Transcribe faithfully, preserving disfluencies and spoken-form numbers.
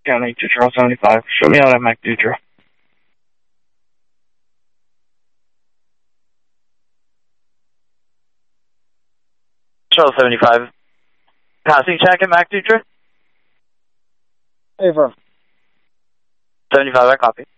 County to Charles seventy-five. Show me out at MacDudra. Charles seventy-five. Passing check at MacDudra? Over. seventy-five, I copy.